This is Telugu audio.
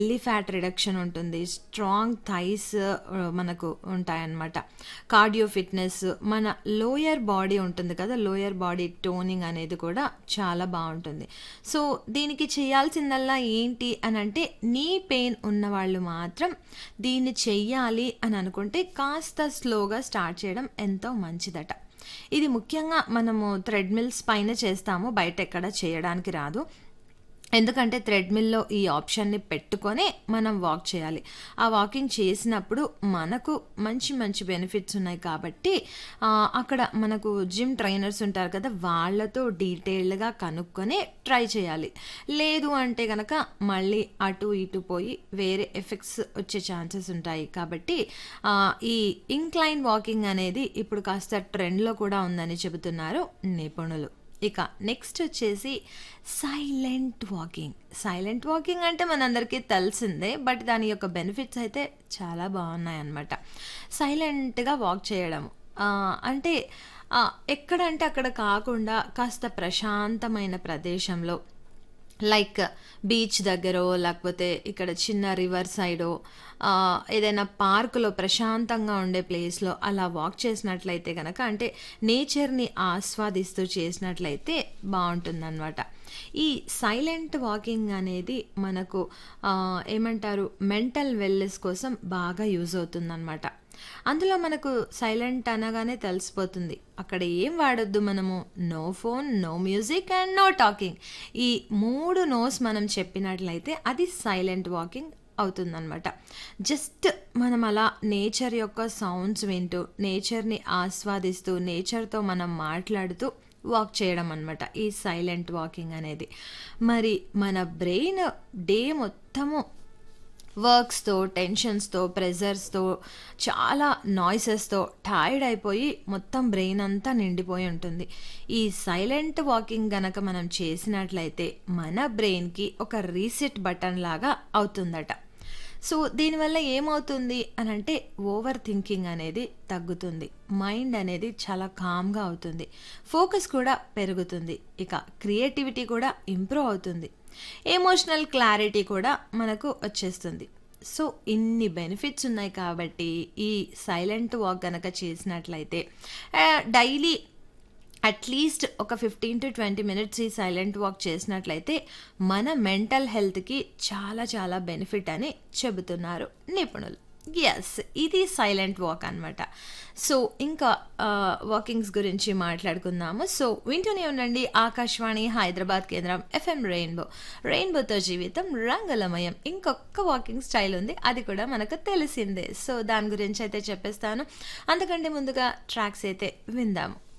బెల్లీ ఫ్యాట్ రిడక్షన్ ఉంటుంది. స్ట్రాంగ్ థైస్ మనకు ఉంటాయన్నమాట. కార్డియో ఫిట్‌నెస్, మన లోయర్ బాడీ ఉంటుంది కదా! లోయర్ బాడీ టోనింగ్ అనేది కూడా చాలా బావుంటుంది. సో, దీనికి చేయాల్సిందల్లా ఏంటి అనంటే, నీ పెయిన్ ఉన్నవాళ్ళు మాత్రం దీన్ని చెయ్యాలి అని అనుకుంటే కాస్త స్లోగా స్టార్ట్ చేయడం ఎంతో మంచిదట. ఇది ముఖ్యంగా మనము థ్రెడ్‌మిల్స్ పైన చేస్తాము. బయటెక్కడ చేయడానికి రాదు. ఎందుకంటే థ్రెడ్‌మిల్‌లో ఈ ఆప్షన్‌ని పెట్టుకొనే మనం వాక్ చేయాలి. ఆ వాకింగ్ చేసినప్పుడు మనకు మంచి మంచి బెనిఫిట్స్ ఉన్నాయి కాబట్టి అక్కడ మనకు జిమ్ ట్రైనర్స్ ఉంటారు కదా! వాళ్ళతో డీటెయిల్డ్‌గా కనుక్కొని ట్రై చేయాలి. లేదు అంటే గనక మళ్ళీ అటు ఇటు పోయి వేరే ఎఫెక్ట్స్ వచ్చే ఛాన్సెస్ ఉంటాయి. కాబట్టి ఈ ఇంక్లైన్ వాకింగ్ అనేది ఇప్పుడు కాస్త ట్రెండ్‌లో కూడా ఉందని చెబుతున్నారు నిపుణులు. ఇక నెక్స్ట్ వచ్చేసి సైలెంట్ వాకింగ్. సైలెంట్ వాకింగ్ అంటే మనందరికీ తెలిసిందే. బట్ దాని యొక్క బెనిఫిట్స్ అయితే చాలా బాగున్నాయన్నమాట. సైలెంట్‌గా వాక్ చేయడం అంటే ఎక్కడంటే అక్కడ కాకుండా కాస్త ప్రశాంతమైన ప్రదేశంలో లైక్ బీచ్ దగ్గరో లేకపోతే ఇక్కడ చిన్న రివర్ సైడో ఏదైనా పార్కులో ప్రశాంతంగా ఉండే ప్లేస్లో అలా వాక్ చేసినట్లయితే కనుక అంటే నేచర్ని ఆస్వాదిస్తూ చేసినట్లయితే బాగుంటుందన్నమాట. ఈ సైలెంట్ వాకింగ్ అనేది మనకు ఏమంటారు మెంటల్ వెల్నెస్ కోసం బాగా యూజ్ అవుతుందన్నమాట. అందులో మనకు సైలెంట్ అనగానే తెలిసిపోతుంది. అక్కడ ఏం వాడొద్దు మనము. No phone, no music and no talking. ఈ 3 నోస్ మనం చెప్పినట్లయితే అది సైలెంట్ వాకింగ్ అవుతుందన్నమాట. జస్ట్ మనం అలా నేచర్ యొక్క సౌండ్స్ వింటూ, నేచర్ని ఆస్వాదిస్తూ, నేచర్తో మనం మాట్లాడుతూ వాక్ చేయడం అనమాట ఈ సైలెంట్ వాకింగ్ అనేది. మరి మన బ్రెయిన్ డే మొత్తము వర్క్స్‌తో, టెన్షన్స్‌తో, ప్రెజర్స్‌తో, చాలా నాయిసెస్‌తో టైర్డ్ అయిపోయి మొత్తం బ్రెయిన్ అంతా నిండిపోయి ఉంటుంది. ఈ సైలెంట్ వాకింగ్ గనక మనం చేసినట్లయితే మన బ్రెయిన్‌కి ఒక రీసెట్ బటన్ లాగా అవుతుందట. సో, దీనివల్ల ఏమవుతుంది అనంటే ఓవర్ థింకింగ్ అనేది తగ్గుతుంది. మైండ్ అనేది చాలా కామ్‌గా అవుతుంది. ఫోకస్ కూడా పెరుగుతుంది. ఇక క్రియేటివిటీ కూడా ఇంప్రూవ్ అవుతుంది. ఎమోషనల్ క్లారిటీ కూడా మనకు వచ్చేస్తుంది. సో, ఇన్ని బెనిఫిట్స్ ఉన్నాయి కాబట్టి ఈ సైలెంట్ వాక్ గనక చేసినట్లయితే డైలీ అట్లీస్ట్ ఒక 15-20 మినిట్స్ ఈ సైలెంట్ వాక్ చేసినట్లయితే మన మెంటల్ హెల్త్‌కి చాలా చాలా బెనిఫిట్ అని చెబుతున్నారు నిపుణులు. యెస్, ఇది సైలెంట్ వాక్ అనమాట. సో, ఇంకా వాకింగ్స్ గురించి మాట్లాడుకుందాము. సో, వింటూనే ఉండండి ఆకాశవాణి హైదరాబాద్ కేంద్రం ఎఫ్ఎం రెయిన్బో. రెయిన్బోతో జీవితం రంగులమయం. ఇంకొక వాకింగ్ స్టైల్ ఉంది. అది కూడా మనకు తెలిసిందే. సో, దాని గురించి అయితే చెప్పేస్తాను. అంతకంటే ముందుగా ట్రాక్స్ అయితే విందాము.